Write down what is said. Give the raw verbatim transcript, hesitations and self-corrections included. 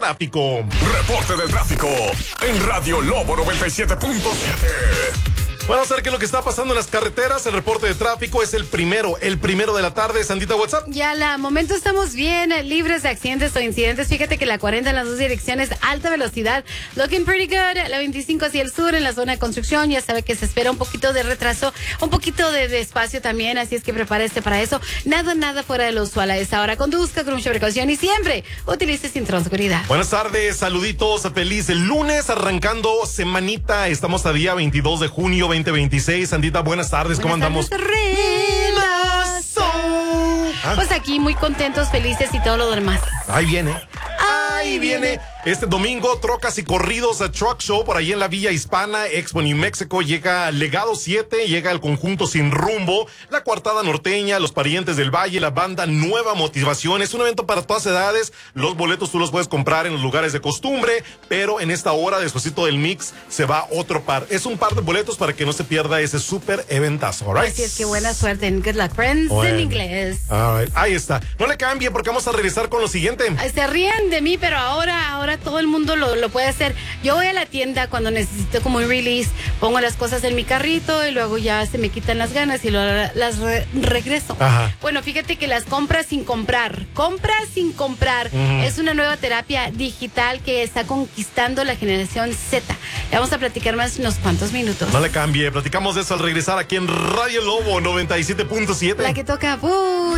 tráfico. Reporte de tráfico en Radio Lobo noventa y siete punto siete. Vamos a ver qué es lo que está pasando en las carreteras. El reporte de tráfico es el primero, el primero de la tarde. Sandita, WhatsApp. Ya, la momento estamos bien, libres de accidentes o incidentes. Fíjate que la cuarenta en las dos direcciones, alta velocidad, looking pretty good. La veinticinco hacia el sur, en la zona de construcción, ya sabe que se espera un poquito de retraso, un poquito de despacio también, así es que prepárese para eso. Nada, nada fuera de lo usual a esta hora. Conduzca con mucha precaución y siempre utilice cinturón de seguridad. Buenas tardes, saluditos, feliz el lunes, arrancando semanita. Estamos a día veintidós de junio veinte veintiséis. Sandita, buenas tardes, ¿cómo buenas andamos? Tardes, ah. Pues aquí muy contentos, felices y todo lo demás. Ahí viene. Ahí viene. Este domingo, trocas y corridos a Truck Show por ahí en la Villa Hispana, Expo New Mexico. Llega Legado siete, llega el conjunto Sin Rumbo, la Coartada Norteña, los Parientes del Valle, la banda Nueva Motivación. Es un evento para todas edades. Los boletos tú los puedes comprar en los lugares de costumbre, pero en esta hora, despuesito del mix, se va otro par. Es un par de boletos para que no se pierda ese súper eventazo, ¿alright? Así es que buena suerte en Good Luck Friends bueno. en inglés. All right. Ahí está. No le cambie porque vamos a regresar con lo siguiente. Se ríen de mí, pero ahora, ahora todo el mundo lo, lo puede hacer. Yo voy a la tienda cuando necesito como un release, pongo las cosas en mi carrito y luego ya se me quitan las ganas y luego las re regreso. Ajá. Bueno, fíjate que las compras sin comprar, compras sin comprar, uh-huh. es una nueva terapia digital que está conquistando la generación Z. Le vamos a platicar más unos cuantos minutos. No le cambie, platicamos de eso al regresar aquí en Radio Lobo noventa y siete punto siete. La que toca, ¡uh!